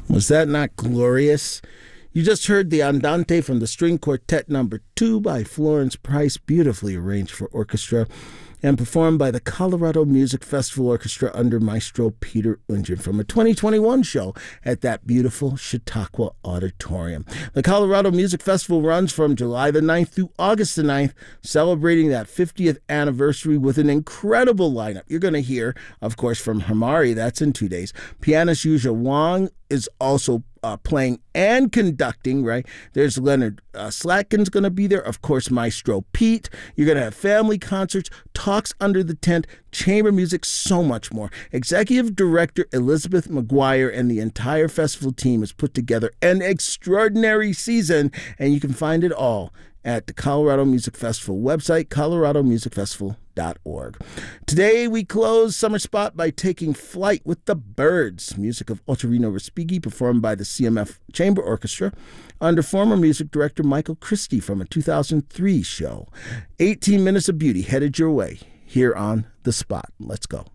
Was that not glorious? You just heard the Andante from the String Quartet Number 2 by Florence Price, beautifully arranged for orchestra and performed by the Colorado Music Festival Orchestra under Maestro Peter Ungen from a 2021 show at that beautiful Chautauqua Auditorium. The Colorado Music Festival runs from July the 9th through August the 9th, celebrating that 50th anniversary with an incredible lineup. You're going to hear, of course, from Hamari, that's in 2 days. Pianist Yuja Wang is also playing and conducting, right? There's Leonard Slatkin's going to be there. Of course, Maestro Pete. You're going to have family concerts, talks under the tent, chamber music, so much more. Executive Director Elizabeth McGuire and the entire festival team has put together an extraordinary season, and you can find it all at the Colorado Music Festival website, coloradomusicfestival.org. Today, we close Summer Spot by taking flight with the Birds, music of Ottorino Respighi, performed by the CMF Chamber Orchestra under former music director Michael Christie from a 2003 show. 18 minutes of beauty headed your way here on The Spot. Let's go.